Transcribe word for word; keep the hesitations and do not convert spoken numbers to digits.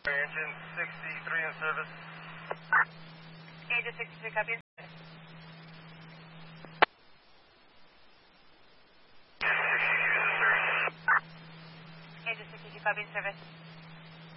Engine sixty-three in service. Engine sixty-three, copy. Engine sixty-two, copy in service.